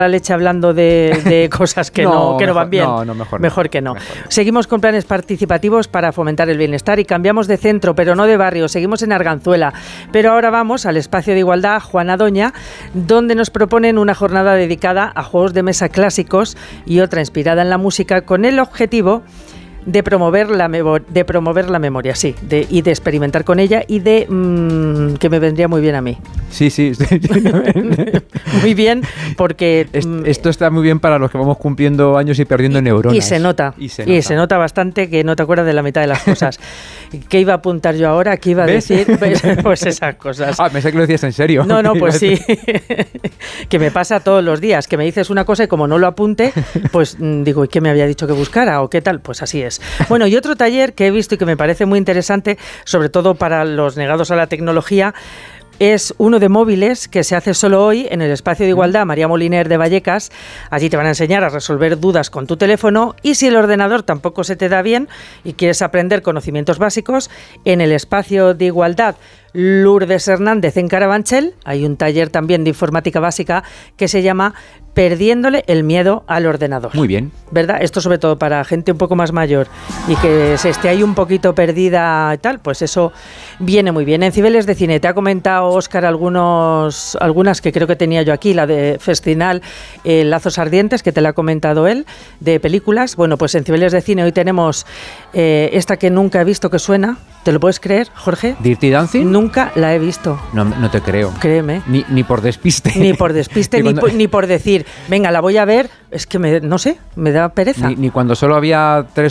la leche hablando de cosas que no van bien. Mejor que no. Seguimos con planes participativos para fomentar el bienestar y cambiamos de centro, pero no de barrio. Seguimos en Arganzuela. Pero ahora vamos al espacio de igualdad Juana Doña, donde nos proponen una jornada dedicada a juegos de mesa clásicos y otra inspirada en la música con el objetivo de promover la memoria, sí, y de experimentar con ella y de que me vendría muy bien a mí. Sí. Muy bien, porque esto está muy bien para los que vamos cumpliendo años y perdiendo neuronas. Y se nota bastante que no te acuerdas de la mitad de las cosas. ¿Qué iba a apuntar yo ahora? ¿Qué iba a decir? Pues esas cosas. Pensé que lo decías en serio. No, pues sí. Que me pasa todos los días, que me dices una cosa y como no lo apunte, pues digo, ¿y qué me había dicho que buscara? ¿O qué tal? Pues así es. Bueno, y otro taller que he visto y que me parece muy interesante, sobre todo para los negados a la tecnología, es uno de móviles que se hace solo hoy en el espacio de igualdad María Moliner de Vallecas. Allí te van a enseñar a resolver dudas con tu teléfono y si el ordenador tampoco se te da bien y quieres aprender conocimientos básicos, en el espacio de igualdad Lourdes Hernández en Carabanchel hay un taller también de informática básica que se llama Perdiéndole el miedo al ordenador. Muy bien. ¿Verdad? Esto sobre todo para gente un poco más mayor y que se esté ahí un poquito perdida y tal, pues eso viene muy bien. En Cibeles de Cine te ha comentado Óscar algunas que creo que tenía yo aquí, la de Festinal, Lazos Ardientes, que te la ha comentado él, de películas. Bueno, pues en Cibeles de Cine hoy tenemos esta que nunca he visto que suena. ¿Te lo puedes creer, Jorge? ¿Dirty Dancing? Nunca la he visto. No te creo. Créeme. Ni por despiste. Ni por despiste, ni por decir, venga, la voy a ver, es que me da pereza. Ni cuando solo había 3